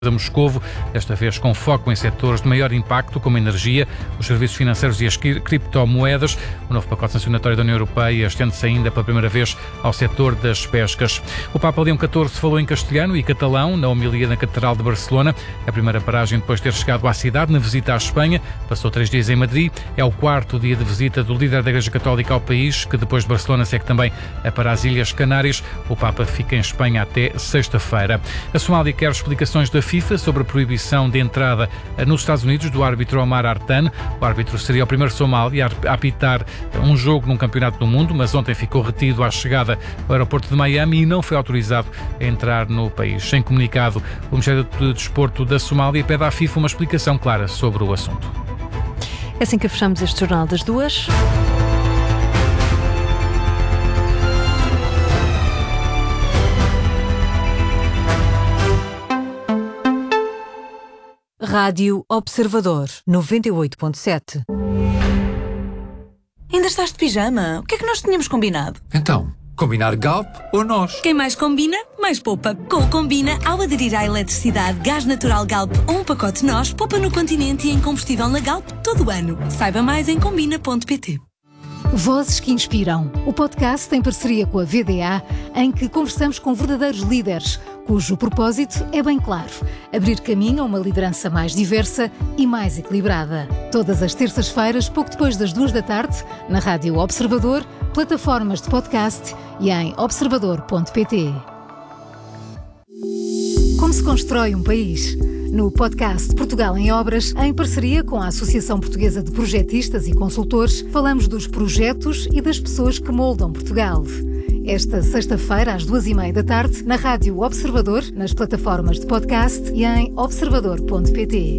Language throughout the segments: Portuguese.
a Moscovo, desta vez com foco em setores de maior impacto, como a energia, os serviços financeiros e as criptomoedas. O novo pacote sancionatório da União Europeia estende-se ainda pela primeira vez ao setor das pescas. O Papa Leão XIV falou em castelhano e catalão na homilia na Catedral de Barcelona. A primeira paragem depois de ter chegado à cidade, na visita à Espanha. Passou 3 dias em Madrid. É o 4º dia de visita do líder da Igreja Católica ao país, que depois de Barcelona segue também para as Ilhas Canárias. O Papa fica em Espanha até sexta-feira. A Somália quer explicações da FIFA sobre a proibição de entrada nos Estados Unidos do árbitro Omar Artan. O árbitro seria o primeiro somali a apitar um jogo num campeonato do mundo, mas ontem ficou retido à chegada ao aeroporto de Miami e não foi autorizado a entrar no país. Sem comunicado, o Ministério do Desporto da Somália pede à FIFA uma explicação clara sobre o assunto. É assim que fechamos este Jornal das 2. Rádio Observador 98.7. Ainda estás de pijama? O que é que nós tínhamos combinado? Então, combinar Galp ou nós? Quem mais combina, mais poupa. Com o Combina, ao aderir à eletricidade, gás natural Galp ou um pacote nós, poupa no Continente e em combustível na Galp todo o ano. Saiba mais em combina.pt. Vozes que Inspiram, o podcast em parceria com a VDA, em que conversamos com verdadeiros líderes, cujo propósito é bem claro: abrir caminho a uma liderança mais diversa e mais equilibrada. Todas as terças-feiras, pouco depois das 2 da tarde, na Rádio Observador, plataformas de podcast e em observador.pt. Como se constrói um país? No podcast Portugal em Obras, em parceria com a Associação Portuguesa de Projetistas e Consultores, falamos dos projetos e das pessoas que moldam Portugal. Esta sexta-feira, às 2h30 da tarde, na Rádio Observador, nas plataformas de podcast e em observador.pt.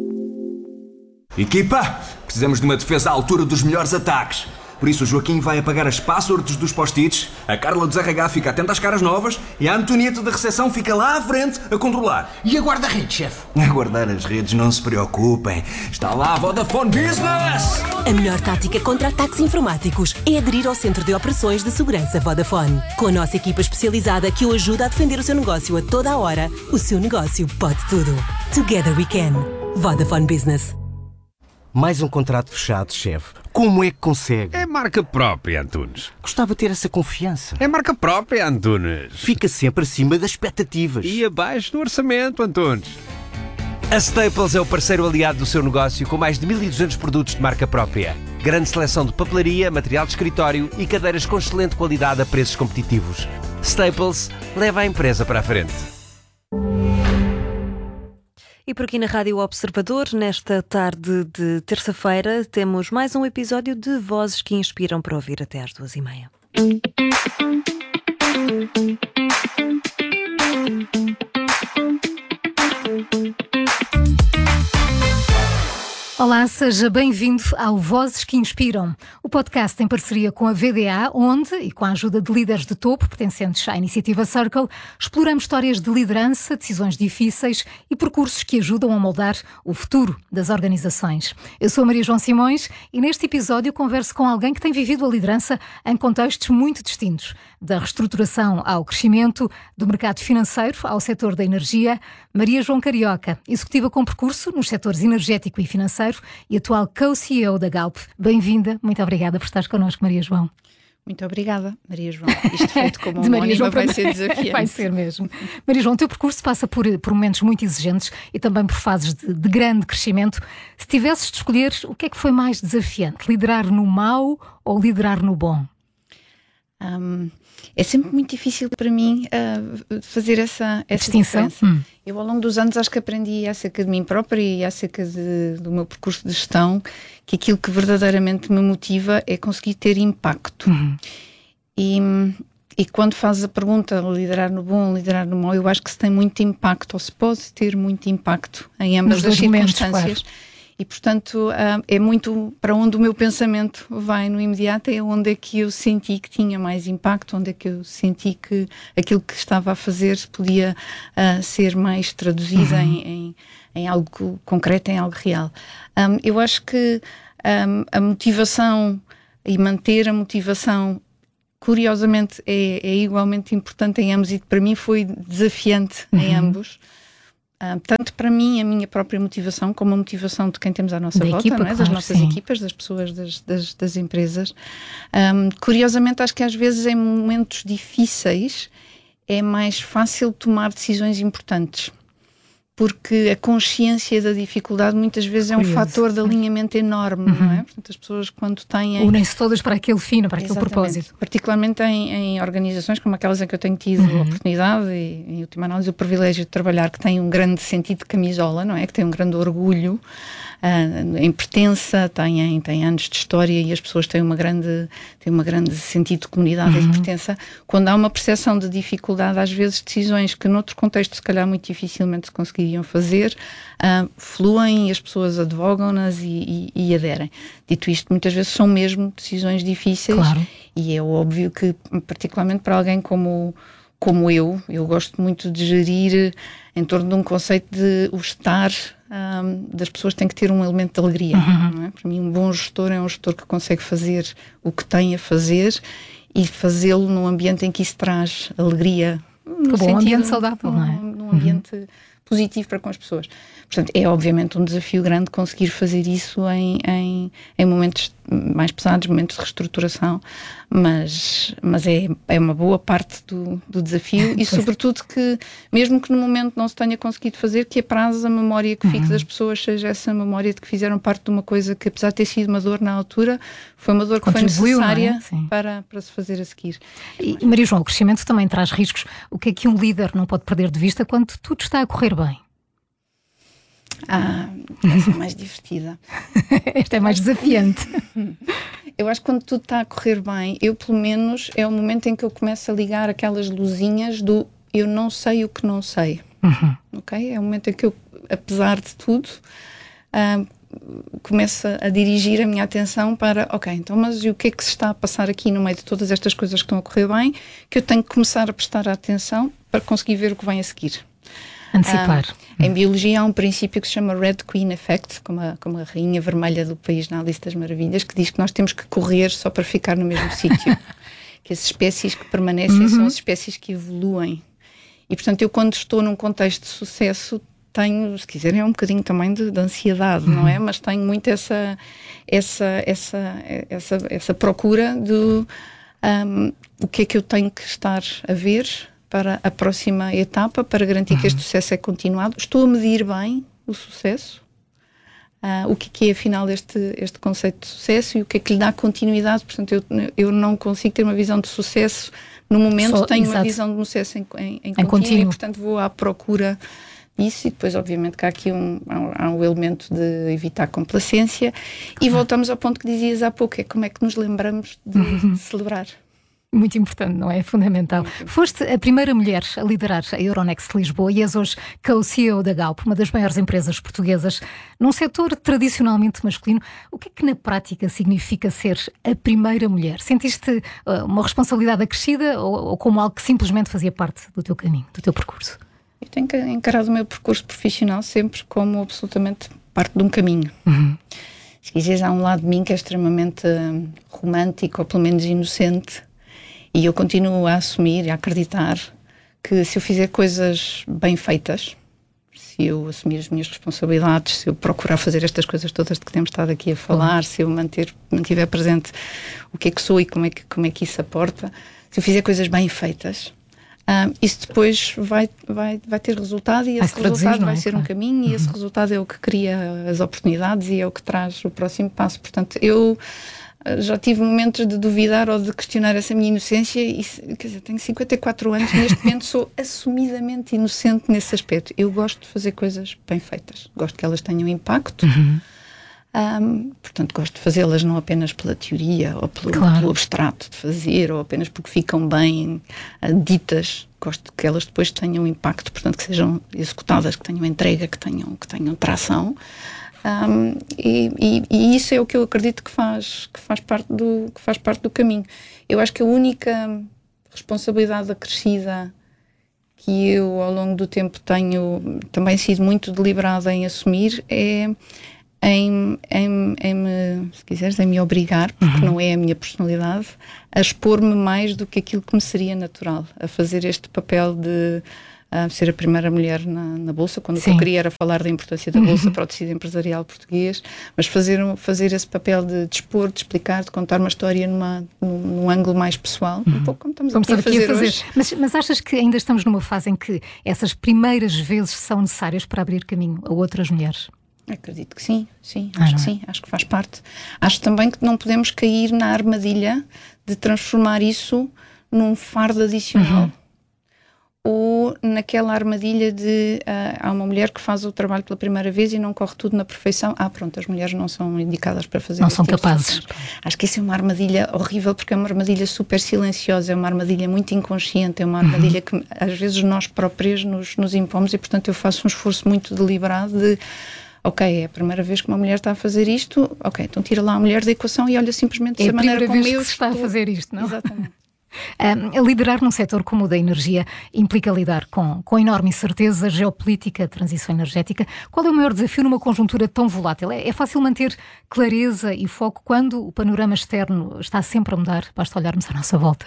Equipa, precisamos de uma defesa à altura dos melhores ataques. Por isso o Joaquim vai apagar as passwords dos post-its, a Carla dos RH fica atenta às caras novas e a Antonieta da recepção fica lá à frente a controlar. E a guarda-redes, chefe? A guardar as redes, não se preocupem. Está lá a Vodafone Business! A melhor tática contra ataques informáticos é aderir ao Centro de Operações de Segurança Vodafone. Com a nossa equipa especializada que o ajuda a defender o seu negócio a toda a hora, o seu negócio pode tudo. Together we can. Vodafone Business. Mais um contrato fechado, chefe. Como é que consegue? É marca própria, Antunes. Gostava de ter essa confiança. É marca própria, Antunes. Fica sempre acima das expectativas. E abaixo do orçamento, Antunes. A Staples é o parceiro aliado do seu negócio com mais de 1.200 produtos de marca própria. Grande seleção de papelaria, material de escritório e cadeiras com excelente qualidade a preços competitivos. Staples leva a empresa para a frente. E por aqui na Rádio Observador, nesta tarde de terça-feira, temos mais um episódio de Vozes que Inspiram para ouvir até às 2h30. Olá, seja bem-vindo ao Vozes que Inspiram, o podcast em parceria com a VDA, onde, e com a ajuda de líderes de topo pertencentes à iniciativa Circle, exploramos histórias de liderança, decisões difíceis e percursos que ajudam a moldar o futuro das organizações. Eu sou a Maria João Simões e neste episódio converso com alguém que tem vivido a liderança em contextos muito distintos, da reestruturação ao crescimento, do mercado financeiro ao setor da energia. Maria João Carioca, executiva com percurso nos setores energético e financeiro e atual co-CEO da Galp. Bem-vinda, muito obrigada por estares connosco, Maria João. Muito obrigada, Maria João. Isto feito como uma homónima vai ser desafiante. Vai ser mesmo. Maria João, o teu percurso passa por momentos muito exigentes e também por fases de grande crescimento. Se tivesses de escolher, o que é que foi mais desafiante? Liderar no mau ou liderar no bom? É sempre muito difícil para mim fazer essa distinção. Eu, ao longo dos anos, acho que aprendi acerca de mim própria e acerca do meu percurso de gestão, que aquilo que verdadeiramente me motiva é conseguir ter impacto. E quando fazes a pergunta, liderar no bom, liderar no mau, eu acho que se tem muito impacto, ou se pode ter muito impacto em ambas as circunstâncias. Claro. E, portanto, é muito para onde o meu pensamento vai no imediato, é onde é que eu senti que tinha mais impacto, onde é que eu senti que aquilo que estava a fazer podia ser mais traduzido em algo concreto, em algo real. Eu acho que a motivação e manter a motivação, curiosamente, é igualmente importante em ambos, e para mim foi desafiante em ambos. Tanto para mim, a minha própria motivação, como a motivação de quem temos à nossa volta, equipa, não é? Das nossas equipas, das pessoas, das empresas. Curiosamente, acho que às vezes em momentos difíceis é mais fácil tomar decisões importantes, porque a consciência da dificuldade muitas vezes é um fator de alinhamento enorme, não é? Portanto, as pessoas quando têm... Unem-se todas para aquele fim, para aquele propósito. Particularmente em organizações como aquelas em que eu tenho tido a oportunidade e, em última análise, o privilégio de trabalhar, que tem um grande sentido de camisola, não é? Que tem um grande orgulho em pertença, tem anos de história e as pessoas têm uma grande sentido de comunidade e de pertença. Quando há uma percepção de dificuldade, às vezes decisões que noutro contexto se calhar muito dificilmente se conseguiriam fazer, fluem e as pessoas advogam-nas e aderem. Dito isto, muitas vezes são mesmo decisões difíceis, e é óbvio que, particularmente para alguém como eu gosto muito de gerir em torno de um conceito de o estar das pessoas tem que ter um elemento de alegria, não é? Para mim um bom gestor é um gestor que consegue fazer o que tem a fazer e fazê-lo num ambiente em que isso traz alegria, um ambiente saudável, não é? Num ambiente positivo para com as pessoas. Portanto, é obviamente um desafio grande conseguir fazer isso em momentos mais pesados, momentos de reestruturação, mas é uma boa parte do desafio e sobretudo que, mesmo que no momento não se tenha conseguido fazer, que a prazo a memória que fique das pessoas seja essa memória de que fizeram parte de uma coisa que, apesar de ter sido uma dor na altura, foi uma dor que foi necessária para se fazer a seguir. E Maria João, o crescimento também traz riscos. O que é que um líder não pode perder de vista quando tudo está a correr bem? Essa é mais divertida. Esta é mais desafiante. Eu acho que quando tudo está a correr bem, eu pelo menos é o momento em que eu começo a ligar aquelas luzinhas do eu não sei o que não sei. Ok? É o momento em que eu, apesar de tudo, começo a dirigir a minha atenção para, ok, então mas e o que é que se está a passar aqui no meio de todas estas coisas que estão a correr bem, que eu tenho que começar a prestar atenção para conseguir ver o que vem a seguir. Antecipar. Em biologia há um princípio que se chama Red Queen Effect, como a rainha vermelha do País na Alice das Maravilhas, que diz que nós temos que correr só para ficar no mesmo sítio. Que as espécies que permanecem são as espécies que evoluem. E, portanto, eu quando estou num contexto de sucesso tenho, se quiserem, um bocadinho também de ansiedade, não é? Mas tenho muito essa procura de o que é que eu tenho que estar a ver para a próxima etapa, para garantir que este sucesso é continuado. Estou a medir bem o sucesso? O que é afinal este conceito de sucesso e o que é que lhe dá continuidade? Portanto, eu não consigo ter uma visão de sucesso no momento, tenho uma visão de sucesso em contínuo e, portanto, vou à procura disso. E depois, obviamente, que há aqui há um elemento de evitar complacência. E voltamos ao ponto que dizias há pouco, é como é que nos lembramos de celebrar. Muito importante, não é? Fundamental. Foste a primeira mulher a liderar a Euronext Lisboa e és hoje co-CEO da Galp, uma das maiores empresas portuguesas, num setor tradicionalmente masculino. O que é que na prática significa ser a primeira mulher? Sentiste uma responsabilidade acrescida ou como algo que simplesmente fazia parte do teu caminho, do teu percurso? Eu tenho encarado o meu percurso profissional sempre como absolutamente parte de um caminho. Se quiseres, há um lado de mim que é extremamente romântico, ou pelo menos inocente. E eu continuo a assumir e a acreditar que se eu fizer coisas bem feitas, se eu assumir as minhas responsabilidades, se eu procurar fazer estas coisas todas de que temos estado aqui a falar, se eu mantiver presente o que é que sou e como é que isso aporta, se eu fizer coisas bem feitas, isso depois vai ter resultado e esse resultado vai ser um caminho e esse resultado é o que cria as oportunidades e é o que traz o próximo passo. Portanto, eu já tive momentos de duvidar ou de questionar essa minha inocência e, quer dizer, tenho 54 anos e neste momento sou assumidamente inocente nesse aspecto. Eu gosto de fazer coisas bem feitas, gosto que elas tenham impacto, portanto gosto de fazê-las não apenas pela teoria ou pelo abstrato de fazer ou apenas porque ficam bem ditas, gosto que elas depois tenham impacto, portanto que sejam executadas, que tenham entrega, que tenham tração. E isso é o que eu acredito que faz parte do caminho. Eu acho que a única responsabilidade acrescida que eu ao longo do tempo tenho também sido muito deliberada em assumir é em se quiseres, em me obrigar, porque não é a minha personalidade, a expor-me mais do que aquilo que me seria natural, a fazer este papel de ser a primeira mulher na Bolsa, quando o que eu queria era falar da importância da Bolsa para o tecido empresarial português, mas fazer esse papel de expor, de explicar, de contar uma história num ângulo mais pessoal, um pouco como estamos aqui a fazer hoje. Mas achas que ainda estamos numa fase em que essas primeiras vezes são necessárias para abrir caminho a outras mulheres? Acredito que sim, acho que sim, acho que faz parte. Acho também que não podemos cair na armadilha de transformar isso num fardo adicional. Ou naquela armadilha de há uma mulher que faz o trabalho pela primeira vez e não corre tudo na perfeição. Pronto, as mulheres não são indicadas para fazer não são capazes. Acho que isso é uma armadilha horrível, porque é uma armadilha super silenciosa, é uma armadilha muito inconsciente, é uma armadilha que às vezes nós próprios nos impomos, e portanto eu faço um esforço muito deliberado de ok, é a primeira vez que uma mulher está a fazer isto, ok, então tira lá a mulher da equação e olha simplesmente da maneira como eu está a fazer isto, não? Exatamente. Liderar num setor como o da energia implica lidar com enorme incerteza geopolítica, transição energética. Qual é o maior desafio numa conjuntura tão volátil? É fácil manter clareza e foco quando o panorama externo está sempre a mudar? Basta olharmos à nossa volta.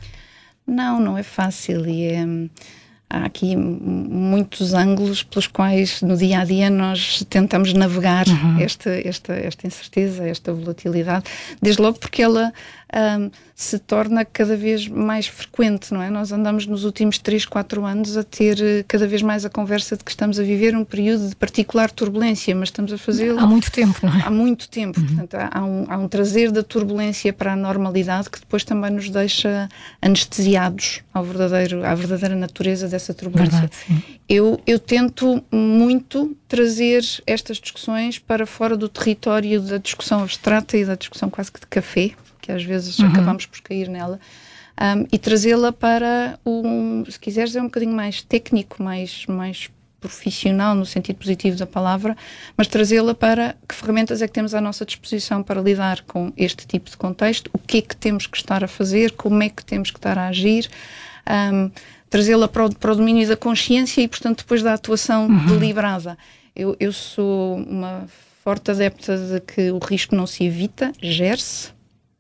Não é fácil e há aqui muitos ângulos pelos quais no dia a dia nós tentamos navegar esta incerteza, esta volatilidade, desde logo porque ela se torna cada vez mais frequente, não é? Nós andamos nos últimos 3, 4 anos a ter cada vez mais a conversa de que estamos a viver um período de particular turbulência, mas estamos a fazê-lo há muito tempo, não é? Há muito tempo, portanto há um trazer da turbulência para a normalidade que depois também nos deixa anestesiados à verdadeira natureza dessa turbulência. Verdade, eu tento muito trazer estas discussões para fora do território da discussão abstrata e da discussão quase que de café, que às vezes acabamos por cair nela, e trazê-la para se quiseres, é um bocadinho mais técnico, mais profissional no sentido positivo da palavra, mas trazê-la para que ferramentas é que temos à nossa disposição para lidar com este tipo de contexto, o que é que temos que estar a fazer, como é que temos que estar a agir, trazê-la para o domínio da consciência e, portanto, depois da atuação deliberada. Eu sou uma forte adepta de que o risco não se evita, gere-se,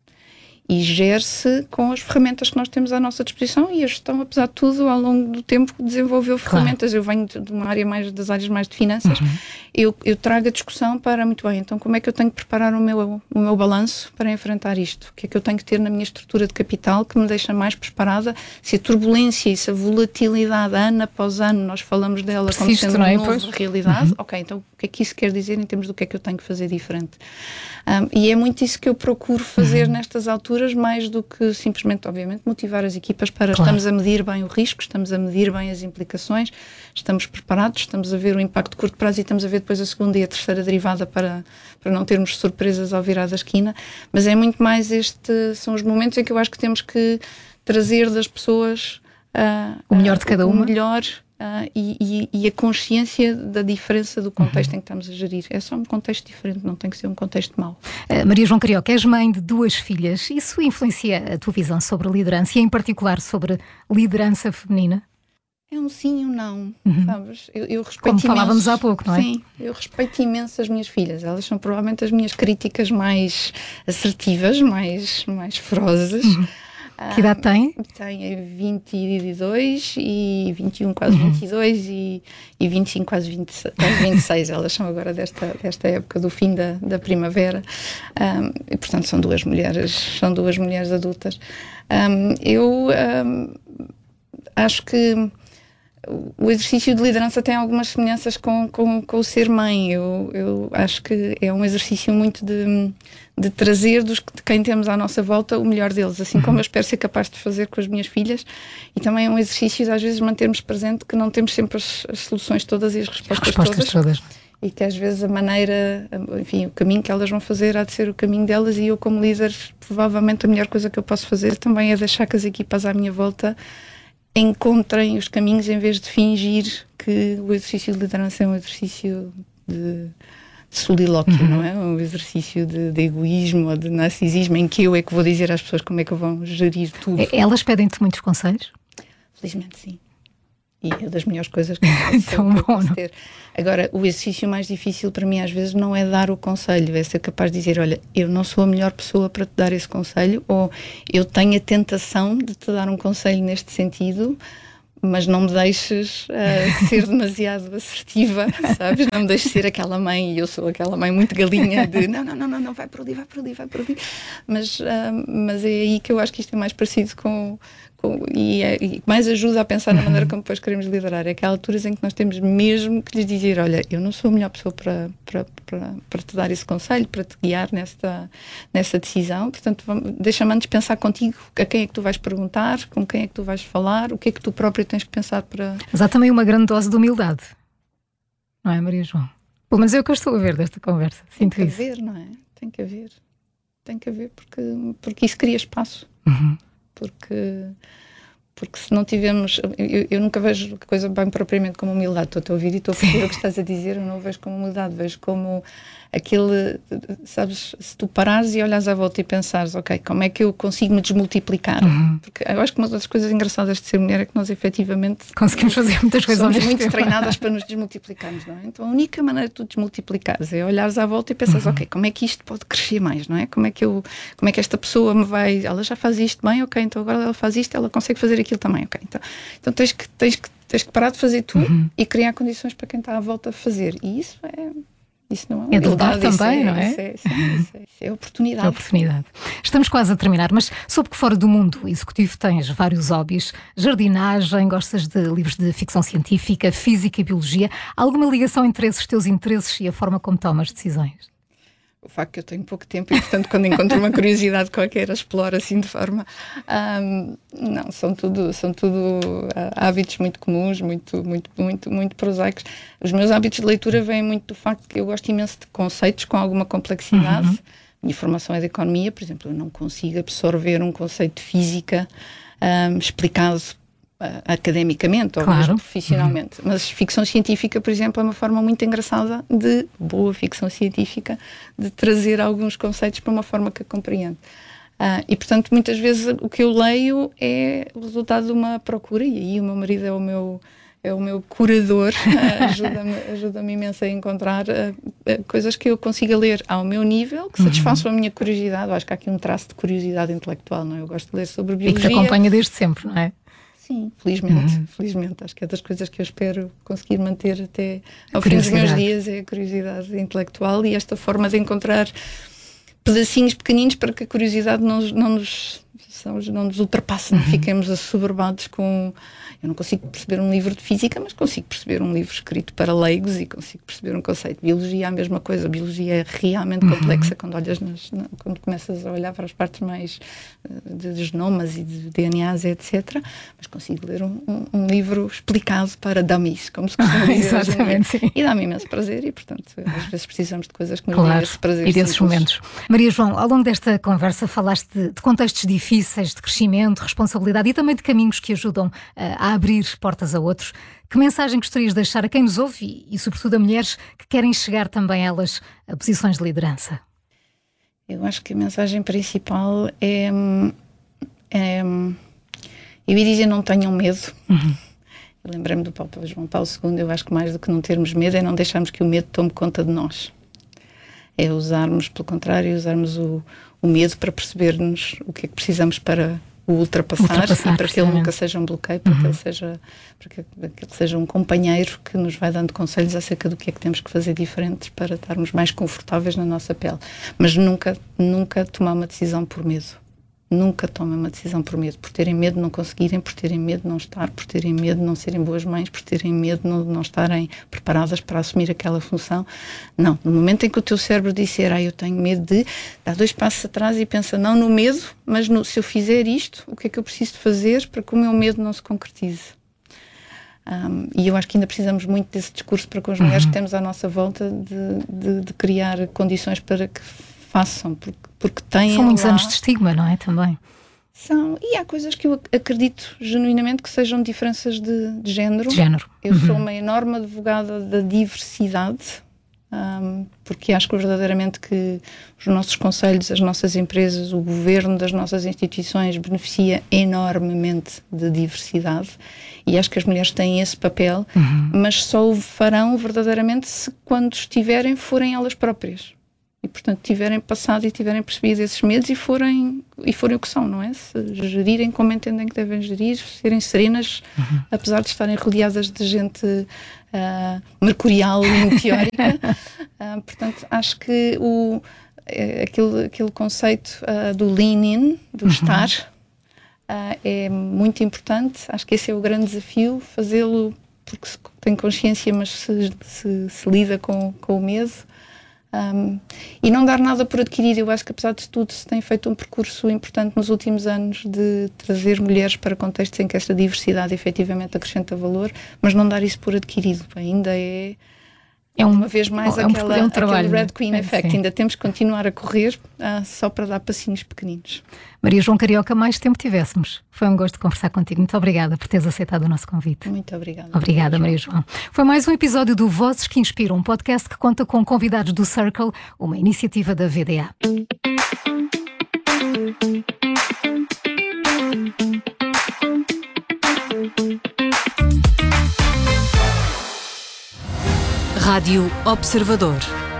e gere-se com as ferramentas que nós temos à nossa disposição, e a gestão, apesar de tudo, ao longo do tempo desenvolveu ferramentas. Eu venho de uma área das áreas mais de finanças, eu trago a discussão para, muito bem, então como é que eu tenho que preparar o meu balanço para enfrentar isto? O que é que eu tenho que ter na minha estrutura de capital que me deixa mais preparada? Se a turbulência e se a volatilidade, ano após ano, nós falamos dela como sendo uma nova realidade, ok, então o que é que isso quer dizer em termos do que é que eu tenho que fazer diferente? E é muito isso que eu procuro fazer nestas alturas, mais do que simplesmente, obviamente, motivar as equipas para estamos a medir bem o risco, estamos a medir bem as implicações, estamos preparados, estamos a ver o impacto de curto prazo e estamos a ver depois a segunda e a terceira derivada para não termos surpresas ao virar da esquina, mas é muito mais são os momentos em que eu acho que temos que trazer das pessoas o melhor de cada uma. O melhor e a consciência da diferença do contexto em que estamos a gerir. É só um contexto diferente, não tem que ser um contexto mau. Maria João Carioca, és mãe de 2 filhas. Isso influencia a tua visão sobre a liderança e, em particular, sobre liderança feminina? É um sim e um não, sabes? Eu respeito como falávamos há pouco, não é? Sim, eu respeito imenso as minhas filhas. Elas são provavelmente as minhas críticas mais assertivas, mais ferozes. Que idade tem? Tem 22 e 21, quase 22 e 25, quase 26. Elas são agora desta época do fim da primavera. E, portanto, são duas mulheres adultas. Eu acho que o exercício de liderança tem algumas semelhanças com o ser mãe. Eu acho que é um exercício muito de trazer de quem temos à nossa volta o melhor deles, assim como eu espero ser capaz de fazer com as minhas filhas, e também é um exercício de às vezes mantermos presente que não temos sempre as soluções todas e as respostas todas. E que às vezes a maneira, enfim, o caminho que elas vão fazer há de ser o caminho delas, e eu como líder, provavelmente a melhor coisa que eu posso fazer também é deixar que as equipas à minha volta encontrem os caminhos em vez de fingir que o exercício de liderança é um exercício de solilóquio, não é? Um exercício de egoísmo ou de narcisismo em que eu é que vou dizer às pessoas como é que vão gerir tudo. Elas pedem-te muitos conselhos? Felizmente sim. E é das melhores coisas que eu posso ter. Agora, o exercício mais difícil para mim às vezes não é dar o conselho, é ser capaz de dizer, olha, eu não sou a melhor pessoa para te dar esse conselho, ou eu tenho a tentação de te dar um conselho neste sentido, mas não me deixes ser demasiado assertiva, sabes? Não me deixes ser aquela mãe, e eu sou aquela mãe muito galinha de não, vai por ali. Mas é aí que eu acho que isto é mais parecido e mais ajuda a pensar na maneira como depois queremos liderar. É aquelas alturas em que nós temos mesmo que lhes dizer, olha, eu não sou a melhor pessoa para te dar esse conselho, para te guiar nessa decisão, portanto deixa-me antes pensar contigo a quem é que tu vais perguntar, com quem é que tu vais falar, o que é que tu próprio tens que pensar para... Mas há também uma grande dose de humildade, não é, Maria João? Pelo menos é o que eu estou a ver desta conversa. Sinto Tem isso. que haver, não é? Tem que haver porque isso cria espaço. Porque se não tivermos... Eu nunca vejo a coisa bem propriamente como humildade. Estou a ouvir e estou a perceber o que estás a dizer. Eu não o vejo como humildade, vejo como aquele... Sabes, se tu parares e olhares à volta e pensares, ok, como é que eu consigo me desmultiplicar? Porque eu acho que uma das coisas engraçadas de ser mulher é que nós efetivamente... Conseguimos fazer muitas coisas somos muito treinadas para nos desmultiplicarmos, não é? Então a única maneira de tu desmultiplicares é olhares à volta e pensares, ok, como é que isto pode crescer mais, não é? Como é que esta pessoa me vai... Ela já faz isto bem, ok, então agora ela faz isto, ela consegue fazer aquilo também, ok. Então tens que parar de fazer tu e criar condições para quem está à volta a fazer. E isso não é humildade também, não é? Isso é oportunidade. É oportunidade. Estamos quase a terminar, mas soube que fora do mundo executivo tens vários hobbies, jardinagem, gostas de livros de ficção científica, física e biologia. Há alguma ligação entre esses teus interesses e a forma como tomas decisões? O facto que eu tenho pouco tempo e, portanto, quando encontro uma curiosidade qualquer, a exploro assim de forma... não, são tudo hábitos muito comuns, muito prosaicos. Os meus hábitos de leitura vêm muito do facto que eu gosto imenso de conceitos com alguma complexidade. Minha formação é de economia, por exemplo, eu não consigo absorver um conceito de física explicado academicamente ou mesmo profissionalmente, mas ficção científica, por exemplo, é uma forma muito engraçada de boa ficção científica de trazer alguns conceitos para uma forma que a compreende. E portanto muitas vezes o que eu leio é o resultado de uma procura, e aí o meu marido é o meu curador, ajuda-me imenso a encontrar coisas que eu consiga ler ao meu nível, que satisfaçam a minha curiosidade. Eu acho que há aqui um traço de curiosidade intelectual, não é? Eu gosto de ler sobre biologia. E que te acompanha desde sempre, não é? Sim, felizmente. Acho que é das coisas que eu espero conseguir manter até ao fim dos meus dias, é a curiosidade intelectual e esta forma de encontrar pedacinhos pequeninos para que a curiosidade não nos ultrapasse, não fiquemos assoberbados com... Eu não consigo perceber um livro de física, mas consigo perceber um livro escrito para leigos e consigo perceber um conceito. Biologia é a mesma coisa. A biologia é realmente complexa quando olhas quando começas a olhar para as partes mais de genomas e de DNAs, etc. Mas consigo ler um livro explicado para dummies, como se costuma dizer. Exatamente, sim. E dá-me imenso prazer e, portanto, às vezes precisamos de coisas que nos dão esse prazer. E desses momentos. Maria João, ao longo desta conversa falaste de contextos difíceis, de crescimento, responsabilidade e também de caminhos que ajudam a abrir portas a outros. Que mensagem gostarias de deixar a quem nos ouve e sobretudo a mulheres que querem chegar também elas a posições de liderança? Eu acho que a mensagem principal é eu ia dizer não tenham medo. Eu lembrei-me do Papa João Paulo II. Eu acho que mais do que não termos medo é não deixarmos que o medo tome conta de nós. É usarmos, pelo contrário, o medo para percebermos o que é que precisamos para o ultrapassar e para que ele nunca seja um bloqueio, para que ele seja um companheiro que nos vai dando conselhos acerca do que é que temos que fazer diferentes para estarmos mais confortáveis na nossa pele. Mas nunca tomar uma decisão por medo. Nunca tomem uma decisão por medo, por terem medo de não conseguirem, por terem medo de não estar, por terem medo de não serem boas mães, por terem medo de não estarem preparadas para assumir aquela função. Não, no momento em que o teu cérebro disser, eu tenho medo de, dá 2 passos atrás e pensa, não no medo, mas se eu fizer isto, o que é que eu preciso de fazer para que o meu medo não se concretize? E eu acho que ainda precisamos muito desse discurso para com as mulheres que temos à nossa volta de criar condições para que façam, porque têm... São muitos anos de estigma, não é? Também. São, e há coisas que eu acredito genuinamente que sejam diferenças de género. Eu sou uma enorme advogada da diversidade, porque acho que verdadeiramente que os nossos conselhos, as nossas empresas, o governo das nossas instituições beneficia enormemente de diversidade e acho que as mulheres têm esse papel, mas só o farão verdadeiramente se quando forem elas próprias. E, portanto, tiverem passado e tiverem percebido esses medos e forem e forem o que são, não é? Se gerirem como entendem que devem gerir, serem serenas, apesar de estarem rodeadas de gente mercurial e meteórica. Portanto, acho que aquele conceito do lean in, do estar, é muito importante. Acho que esse é o grande desafio, fazê-lo porque se tem consciência, mas se lida com o medo. E não dar nada por adquirir. Eu acho que, apesar de tudo, se tem feito um percurso importante nos últimos anos de trazer mulheres para contextos em que esta diversidade efetivamente acrescenta valor, mas não dar isso por adquirido. Ainda uma vez mais aquele Red Queen Effect. Sim. Ainda temos que continuar a correr só para dar passinhos pequeninos. Maria João Carioca, mais tempo tivéssemos. Foi um gosto conversar contigo. Muito obrigada por teres aceitado o nosso convite. Muito obrigada. Obrigada, Maria João. Foi mais um episódio do Vozes que Inspiram, um podcast que conta com convidados do Circle, uma iniciativa da VDA. Rádio Observador.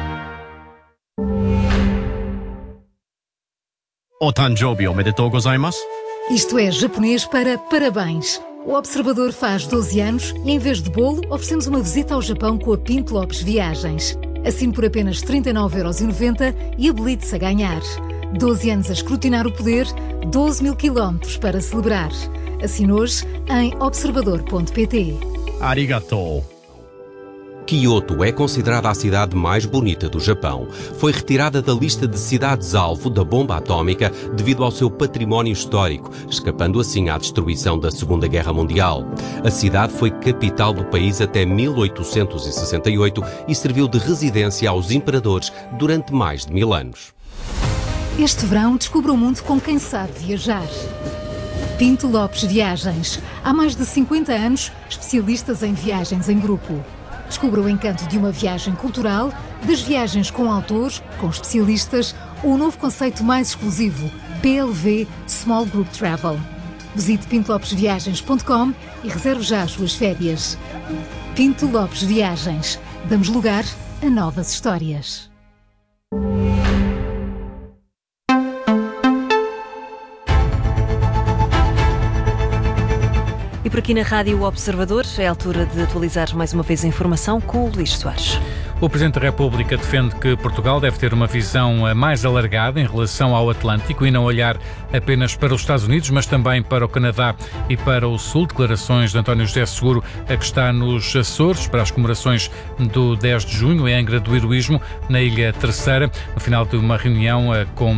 Otanjobi omedetou gozaimasu. Isto é japonês para parabéns. O Observador faz 12 anos e, em vez de bolo, oferecemos uma visita ao Japão com a Pinto Lopes Viagens. Assine por apenas 39,90€ e habilite-se a ganhar. 12 anos a escrutinar o poder, 12.000 quilómetros para celebrar. Assine hoje em observador.pt. Arigatou. Kyoto é considerada a cidade mais bonita do Japão. Foi retirada da lista de cidades-alvo da bomba atómica devido ao seu património histórico, escapando assim à destruição da Segunda Guerra Mundial. A cidade foi capital do país até 1868 e serviu de residência aos imperadores durante mais de 1000 anos. Este verão descubra o mundo com quem sabe viajar. Pinto Lopes Viagens. Há mais de 50 anos, especialistas em viagens em grupo. Descubra o encanto de uma viagem cultural, das viagens com autores, com especialistas, ou o novo conceito mais exclusivo, PLV Small Group Travel. Visite pintolopesviagens.com e reserve já as suas férias. Pinto Lopes Viagens. Damos lugar a novas histórias. E por aqui na Rádio Observador é a altura de atualizar mais uma vez a informação com o Luís Soares. O Presidente da República defende que Portugal deve ter uma visão mais alargada em relação ao Atlântico e não olhar apenas para os Estados Unidos, mas também para o Canadá e para o Sul. Declarações de António José Seguro, que está nos Açores para as comemorações do 10 de junho, em Angra do Heroísmo, na Ilha Terceira. No final de uma reunião com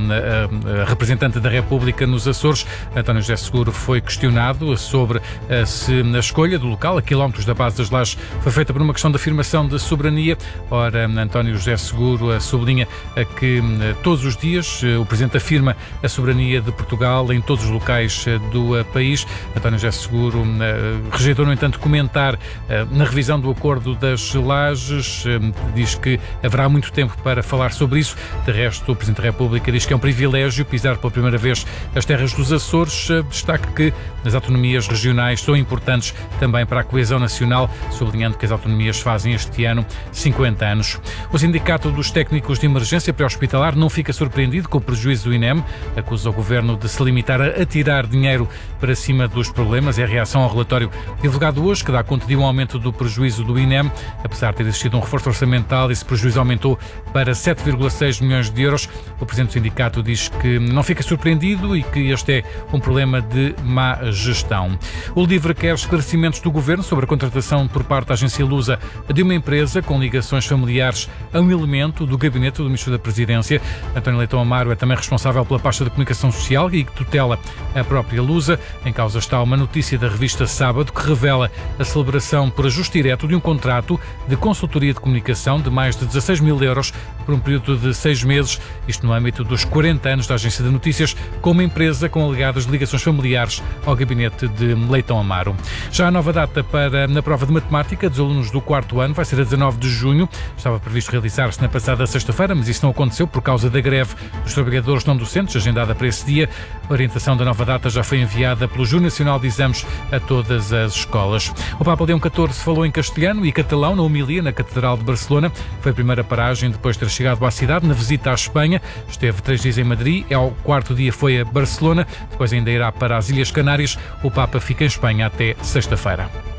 a representante da República nos Açores, António José Seguro foi questionado sobre se a escolha do local, a quilómetros da base das Lajes, foi feita por uma questão de afirmação de soberania. Ora, António José Seguro sublinha que todos os dias o Presidente afirma a soberania de Portugal em todos os locais do país. António José Seguro rejeitou, no entanto, comentar na revisão do Acordo das Lajes. Diz que haverá muito tempo para falar sobre isso. De resto, o Presidente da República diz que é um privilégio pisar pela primeira vez as terras dos Açores. Destaque que as autonomias regionais são importantes também para a coesão nacional, sublinhando que as autonomias fazem este ano 50 anos. O Sindicato dos Técnicos de Emergência Pré-Hospitalar não fica surpreendido com o prejuízo do INEM. Acusa o Governo de se limitar a tirar dinheiro para cima dos problemas. É a reação ao relatório divulgado hoje, que dá conta de um aumento do prejuízo do INEM. Apesar de ter existido um reforço orçamental, esse prejuízo aumentou para 7,6 milhões de euros. O Presidente do Sindicato diz que não fica surpreendido e que este é um problema de má gestão. O LIVRE quer esclarecimentos do Governo sobre a contratação por parte da agência Lusa de uma empresa com ligações familiares a um elemento do gabinete do Ministro da Presidência. António Leitão Amaro é também responsável pela pasta de comunicação social e que tutela a própria Lusa. Em causa está uma notícia da revista Sábado que revela a celebração por ajuste direto de um contrato de consultoria de comunicação de mais de 16 mil euros por um período de 6 meses, isto no âmbito dos 40 anos da agência de notícias, com uma empresa com alegadas ligações familiares ao gabinete de Leitão Amaro. Já a nova data na prova de matemática dos alunos do 4º ano vai ser a 19 de junho. Estava previsto realizar-se na passada sexta-feira, mas isso não aconteceu por causa da greve dos trabalhadores não docentes, agendada para esse dia. A orientação da nova data já foi enviada pelo Júri Nacional de Exames a todas as escolas. O Papa Leão XIV falou em castelhano e catalão na homilia na Catedral de Barcelona. Foi a primeira paragem depois de ter chegado à cidade na visita à Espanha. Esteve 3 dias em Madrid, ao quarto dia foi a Barcelona, depois ainda irá para as Ilhas Canárias. O Papa fica em Espanha até sexta-feira.